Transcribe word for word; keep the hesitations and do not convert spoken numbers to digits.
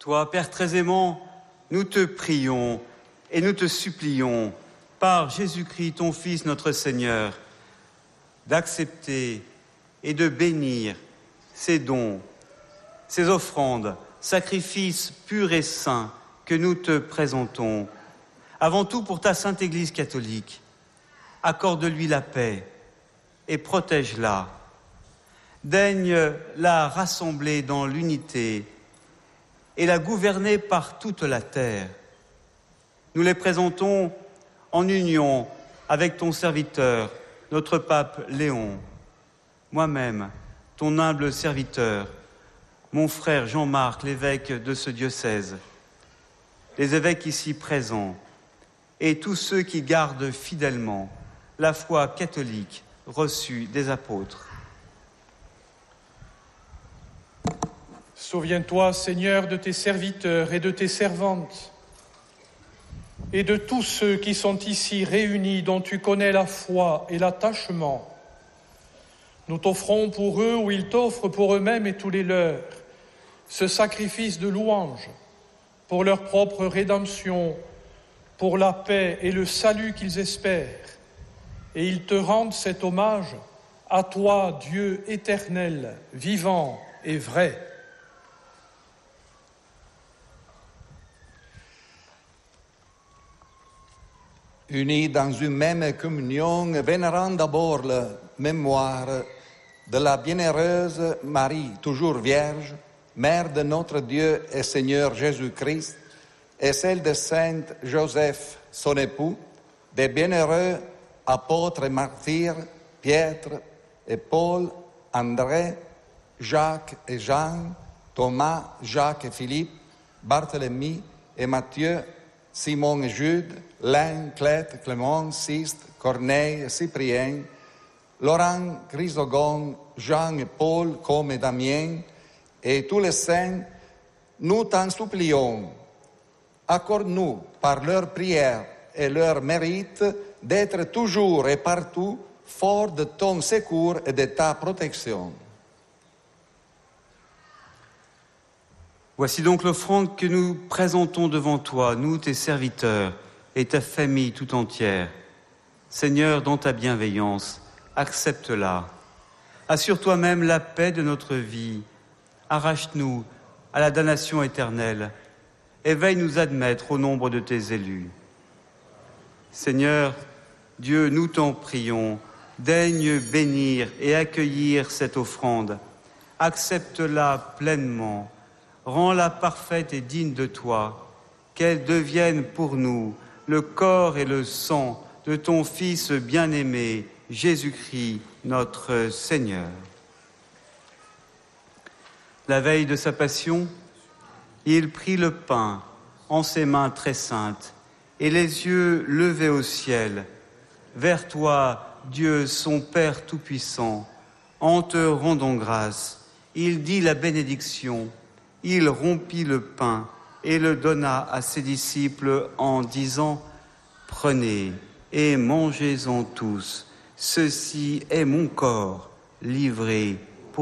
Toi, Père très aimant, nous te prions et nous te supplions, par Jésus-Christ, ton Fils, notre Seigneur, d'accepter et de bénir ces dons, ces offrandes, sacrifices purs et saints que nous te présentons. Avant tout pour ta Sainte Église catholique, accorde-lui la paix et protège-la. Daigne la rassembler dans l'unité et la gouverner par toute la terre. Nous les présentons en union avec ton serviteur, notre pape Léon, moi-même, ton humble serviteur, mon frère Jean-Marc, l'évêque de ce diocèse, les évêques ici présents et tous ceux qui gardent fidèlement la foi catholique reçue des apôtres. Souviens-toi, Seigneur, de tes serviteurs et de tes servantes, et de tous ceux qui sont ici réunis, dont tu connais la foi et l'attachement. Nous t'offrons pour eux, ou ils t'offrent pour eux-mêmes et tous les leurs, ce sacrifice de louange, pour leur propre rédemption, pour la paix et le salut qu'ils espèrent. Et ils te rendent cet hommage à toi, Dieu éternel, vivant et vrai. Unis dans une même communion, vénérant d'abord la mémoire de la bienheureuse Marie, toujours vierge, mère de notre Dieu et Seigneur Jésus-Christ, et celle de Saint Joseph, son époux, des bienheureux apôtres et martyrs, Pierre et Paul, André, Jacques et Jean, Thomas, Jacques et Philippe, Barthélemy et Matthieu, Simon et Jude, Lain, Clète, Clément, Siste, Corneille, Cyprien, Laurent, Chrysogone, Jean et Paul, comme et Damien, et tous les saints, nous t'en supplions. Accorde-nous, par leur prière et leur mérite, d'être toujours et partout forts de ton secours et de ta protection. Voici donc l'offrande que nous présentons devant toi, nous, tes serviteurs, et ta famille tout entière. Seigneur, dans ta bienveillance, accepte-la. Assure toi-même la paix de notre vie. Arrache-nous à la damnation éternelle et veille nous admettre au nombre de tes élus. Seigneur, Dieu, nous t'en prions, daigne bénir et accueillir cette offrande. Accepte-la pleinement. Rends-la parfaite et digne de toi, qu'elle devienne pour nous le corps et le sang de ton Fils bien-aimé, Jésus-Christ, notre Seigneur. La veille de sa passion, il prit le pain en ses mains très saintes et les yeux levés au ciel. Vers toi, Dieu, son Père tout-puissant, en te rendant grâce, il dit la bénédiction. Il rompit le pain et le donna à ses disciples en disant « Prenez et mangez-en tous, ceci est mon corps livré pour vous. »